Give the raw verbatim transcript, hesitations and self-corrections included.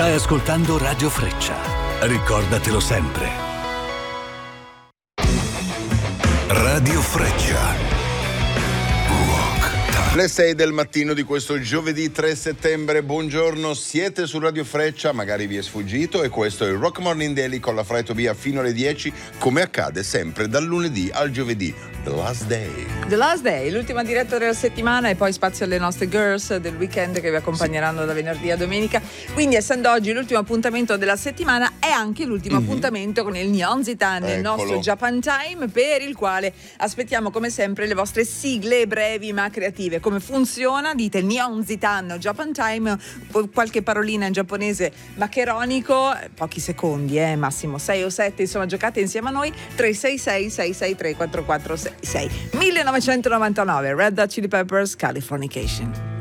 Stai ascoltando Radio Freccia. Ricordatelo sempre. Radio Freccia. Le sei del mattino di questo giovedì tre settembre, buongiorno, siete su Radio Freccia, magari vi è sfuggito, e questo è il Rock Morning Daily con la Fra Tobia fino alle dieci, come accade sempre dal lunedì al giovedì. The Last Day. The Last Day, l'ultima diretta della settimana, e poi spazio alle nostre girls del weekend che vi accompagneranno sì. da venerdì a domenica. Quindi, essendo oggi l'ultimo appuntamento della settimana, è anche l'ultimo mm-hmm. appuntamento con il Nihon Zitan, il nostro Japan Time, per il quale aspettiamo come sempre le vostre sigle brevi ma creative. Come funziona? Dite Nihon Zitan Japan Time, qualche parolina in giapponese maccheronico, pochi secondi, eh, massimo sei o sette, insomma giocate insieme a noi. Tre sei sei sei sei tre quattro quattro sei sei. millenovecentonovantanove, Red Hot Chili Peppers, Californication.